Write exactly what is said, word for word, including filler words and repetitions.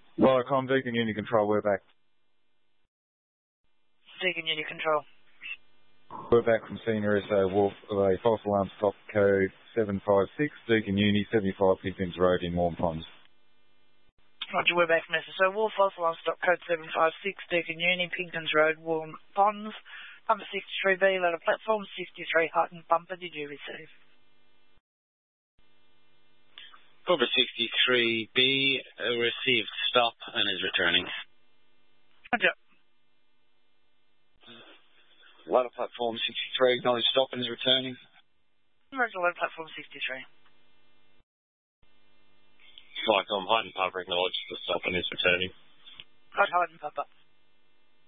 Viacom, Deacon Unit Control, we're back. Deacon Unit Control. We're back from Senior S O Wharf of a false alarm stop code seven five six, Deacon Uni, seventy-five Pigtons Road in Warm Ponds. Roger, we're back from S S O Wharf, false alarm stop code seven five six, Deacon Uni, Pigtons Road, Warm Ponds. Bumper sixty-three B, letter platform sixty-three, Hutton bumper, did you receive? Bumper sixty-three B, uh, received stop and is returning. Roger. Ladder platform sixty-three, acknowledge stop and is returning. Roger, letter platform sixty-three. Viacom, Hutton Papa, acknowledge the stop and is returning. Roger, Hutton Papa.